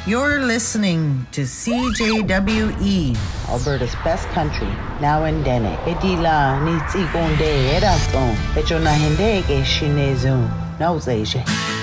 You're listening to CJWE, Alberta's best country, now in Dene. Edila nitsi gonde edason, echona hende ke shinezun, nauzeje.